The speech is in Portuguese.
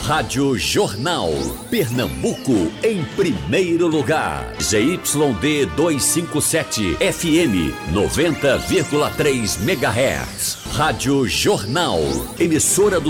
Rádio Jornal. Pernambuco em primeiro lugar. ZYD 257 FM 90,3 MHz. Rádio Jornal. Emissora do